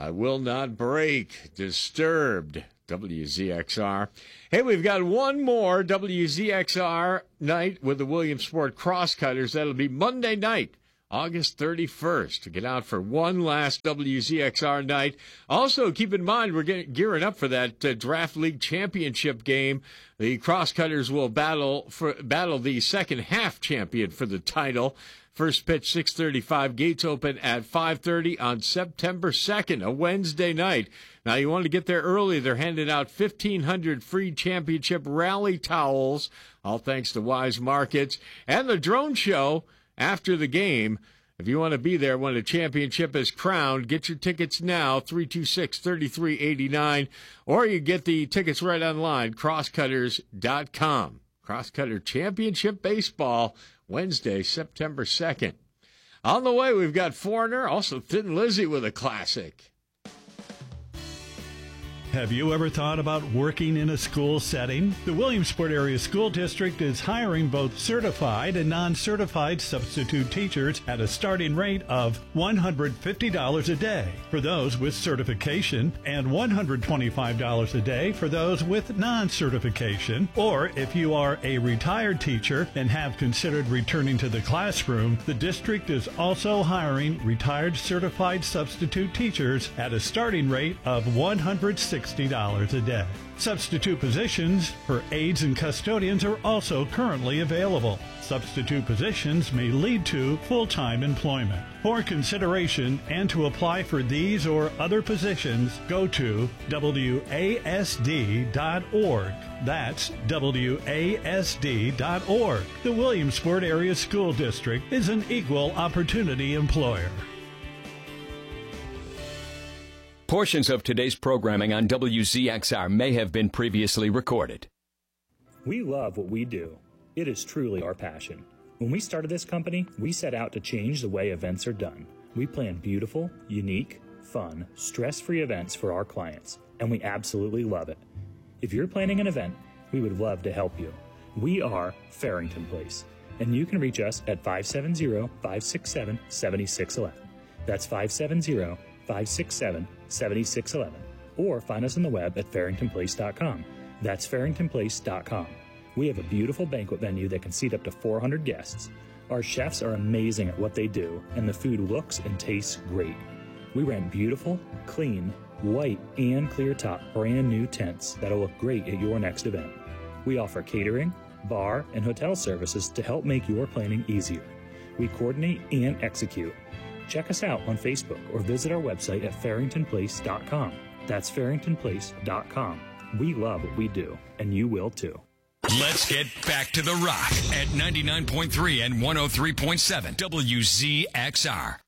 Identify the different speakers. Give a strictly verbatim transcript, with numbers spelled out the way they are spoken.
Speaker 1: I Will Not Break, Disturbed, W Z X R. Hey, we've got one more W Z X R night with the Williamsport Crosscutters. That'll be Monday night, August thirty-first, to get out for one last W Z X R night. Also, keep in mind, we're getting, gearing up for that uh, Draft League Championship game. The Crosscutters will battle for battle the second half champion for the title. First pitch, six thirty-five. Gates open at five thirty on September second, a Wednesday night. Now, you want to get there early. They're handing out fifteen hundred free championship rally towels, all thanks to Wise Markets. And the drone show after the game. If you want to be there when the championship is crowned, get your tickets now, three two six, three three eight nine, or you get the tickets right online, crosscutters dot com. Crosscutter Championship Baseball, Wednesday, September second. On the way, we've got Foreigner, also Thin Lizzy with a classic.
Speaker 2: Have you ever thought about working in a school setting? The Williamsport Area School District is hiring both certified and non-certified substitute teachers at a starting rate of one hundred fifty dollars a day for those with certification and one hundred twenty-five dollars a day for those with non-certification. Or if you are a retired teacher and have considered returning to the classroom, the district is also hiring retired certified substitute teachers at a starting rate of one hundred sixty dollars a day. Substitute positions for aides and custodians are also currently available. Substitute positions may lead to full-time employment. For consideration and to apply for these or other positions, go to W A S D dot org. That's W A S D dot org. The Williamsport Area School District is an equal opportunity employer.
Speaker 3: Portions of today's programming on W Z X R may have been previously recorded.
Speaker 4: We love what we do. It is truly our passion. When we started this company, we set out to change the way events are done. We plan beautiful, unique, fun, stress-free events for our clients, and we absolutely love it. If you're planning an event, we would love to help you. We are Farrington Place, and you can reach us at five seven zero, five six seven, seven six one one. That's five seven zero, five six seven, seven six one one, or find us on the web at farrington place dot com. That's farrington place dot com. We have a beautiful banquet venue that can seat up to four hundred guests. Our chefs are amazing at what they do, and the food looks and tastes great. We rent beautiful, clean, white, and clear-top brand new tents that'll look great at your next event. We offer catering, bar, and hotel services to help make your planning easier. We coordinate and execute. Check us out on Facebook or visit our website at farrington place dot com. That's farrington place dot com. We love what we do, and you will too.
Speaker 5: Let's get back to the rock at ninety-nine point three and one oh three point seven W Z X R.